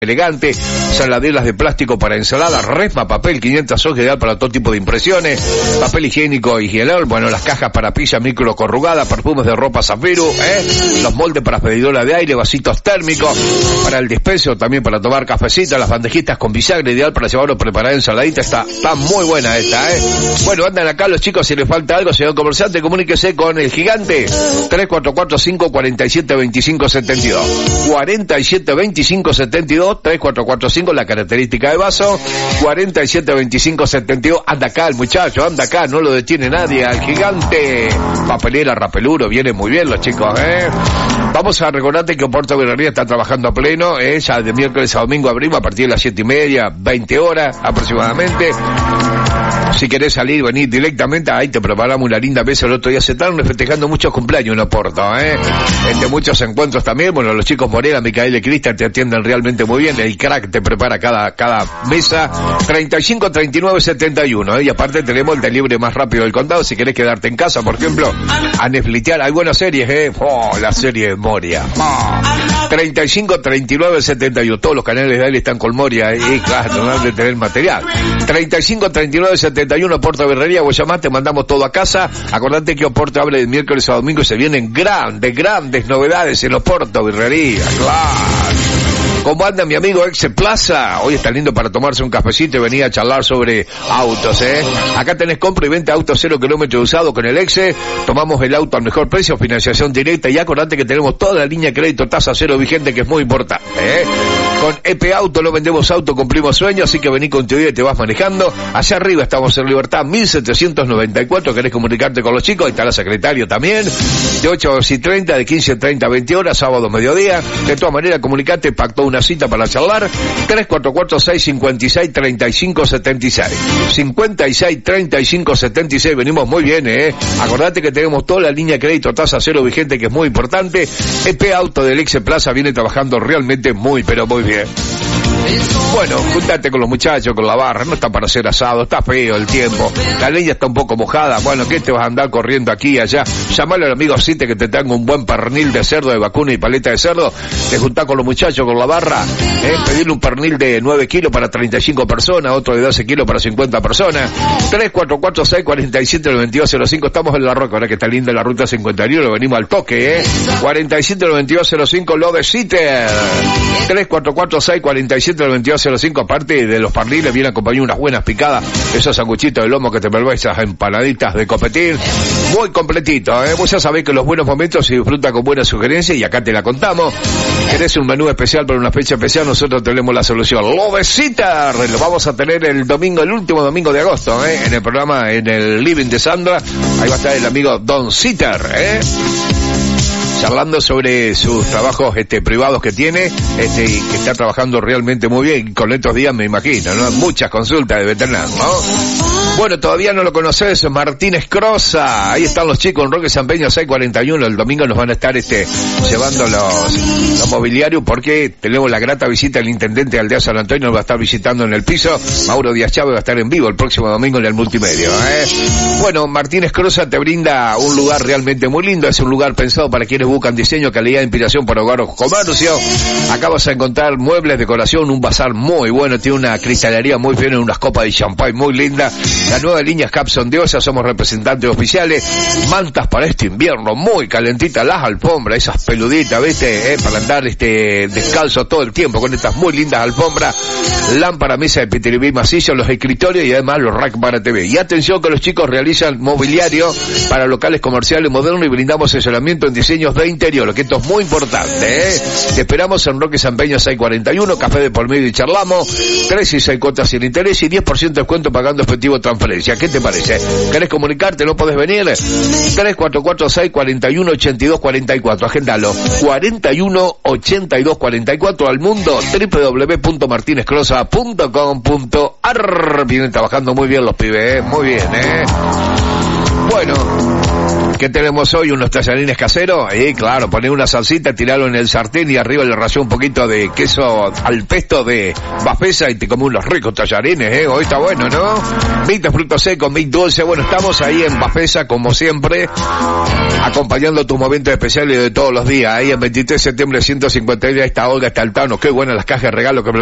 elegante, saladeras de plástico para ensalada, Resma papel, 500 hojas, ideal para todo tipo de impresiones, papel higiénico y hielol, bueno, las cajas para pilla micro corrugada, perfumes de ropa Zafiru, los moldes para pedidora de aire, vasitos térmicos, para el dispenso, también para tomar cafecito, las bandejitas con bisagre, ideal para llevarlo preparada ensaladita, está muy buena esta, Bueno, andan acá los chicos, si les falta algo, señor comerciante, comuníquese con el gigante, 3445-472572, 472572, 3445, la característica de vaso, 472572, anda acá el muchacho, anda acá, no lo detiene nadie, al gigante, papelera, rapeluro, viene muy bien los chicos, Vamos a recordarte que Oporto Birrería está trabajando a pleno, ya de miércoles a domingo abrimos a partir de las 7:30, 20 horas aproximadamente. Si querés salir, venir directamente, ahí te preparamos una linda mesa. El otro día se estaban festejando muchos cumpleaños en Oporto, muchos encuentros también. Bueno, los chicos Morena, Micael y Cristian te atienden realmente muy bien. El crack te prepara cada mesa. 35 39 71, y aparte tenemos el delivery más rápido del condado. Si querés quedarte en casa, por ejemplo, a Netflixear, hay buenas series, la serie de Moria. 35 39 71, todos los canales de él están con Moria, y claro, no han de tener material. 35 39 71, Oporto Birrería, vos llamás, te mandamos todo a casa. Acordate que Oporto abre de miércoles a domingo y se vienen grandes novedades en Oporto Birrería, claro. ¿Cómo anda mi amigo Exe Plaza? Hoy está lindo para tomarse un cafecito y venir a charlar sobre autos, Acá tenés compra y venta de autos 0 kilómetros usados con el Exe. Tomamos el auto al mejor precio, financiación directa, y acordate que tenemos toda la línea de crédito tasa cero vigente, que es muy importante, Con EP Auto no vendemos auto, cumplimos sueños, así que vení con tu vida y te vas manejando. Allá arriba estamos en Libertad 1794, querés comunicarte con los chicos, ahí está la secretaria también, de 8:30, de 15:30 a 20 horas, sábado mediodía. De todas maneras, comunicate, pactó una cita para charlar, 3446-56-3576, 56-3576, venimos muy bien, Acordate que tenemos toda la línea de crédito tasa cero vigente, que es muy importante. EP Auto del Exe Plaza viene trabajando realmente muy, pero muy bien. Bueno, juntate con los muchachos, con la barra, no está para hacer asado, está feo el tiempo, la leña está un poco mojada, bueno, ¿qué te vas a andar corriendo aquí y allá? Llamale al amigo Cite que te tenga un buen pernil de cerdo, de vacuna y paleta de cerdo, te juntás con los muchachos, con la barra, pedirle un pernil de 9 kilos para 35 personas, otro de 12 kilos para 50 personas, 3446-479205, estamos en La Roca, ahora que está linda la ruta 51, venimos al toque, 479205, Love Sitter, 3446-479205, aparte de los parniles, viene acompañado unas buenas picadas, esos sanguchitos de lomo que te permiten, esas empanaditas de copetín, muy completito, Vos ya sabés que los buenos momentos se disfrutan con buenas sugerencias, y acá te la contamos. ¿Querés un menú especial para una fecha especial? Nosotros tenemos la solución. Love Sitter, lo vamos a tener el domingo, el último domingo de agosto, en el programa, en el Living de Sandra, ahí va a estar el amigo Don Sitter, charlando sobre sus trabajos privados que tiene, y que está trabajando realmente muy bien, y con estos días me imagino, ¿no? Muchas consultas debe tener, ¿no? Bueno, todavía no lo conoces, Martínez Croza, ahí están los chicos en Roque San Peña 641, el domingo nos van a estar llevando los mobiliarios, porque tenemos la grata visita del intendente de Aldea San Antonio, nos va a estar visitando en el piso, Mauro Díaz Chávez va a estar en vivo el próximo domingo en el multimedia, Bueno, Martínez Croza te brinda un lugar realmente muy lindo, es un lugar pensado para quienes buscan diseño, calidad e inspiración para hogar o comercio. Acá vas a encontrar muebles, decoración, un bazar muy bueno, tiene una cristalería muy fina, unas copas de champán muy linda. La nueva línea Capson de Osa, somos representantes oficiales. Mantas para este invierno, muy calentitas, las alfombras, esas peluditas, ¿viste? Para andar descalzo todo el tiempo con estas muy lindas alfombras. Lámpara, mesa de pitiribí macizo, los escritorios y además los rack para TV. Y atención que los chicos realizan mobiliario para locales comerciales modernos y brindamos asesoramiento en diseños de interior, que esto es muy importante, Te esperamos en Roque San Peña 641, café de por medio y charlamos, 3 y 6 cuotas sin interés y 10% de descuento pagando efectivo transferencia. ¿Qué te parece? ¿Querés comunicarte? ¿No podés venir? 3446-418244, agendalo, 418244, al mundo, www.martinezcroza.com.ar. Vienen trabajando muy bien los pibes, muy bien, Bueno, ¿Qué tenemos hoy? ¿Unos tallarines caseros? Claro, poner una salsita, tirarlo en el sartén y arriba le rayó un poquito de queso al pesto de Bafesa y te come unos ricos tallarines, Hoy está bueno, ¿no? Mix de frutos secos, mix dulce. Bueno, estamos ahí en Bafesa, como siempre, acompañando tus momentos especiales de todos los días. Ahí en 23 de septiembre 150, ahí está Olga, está el Tano. Qué buenas las cajas de regalo que me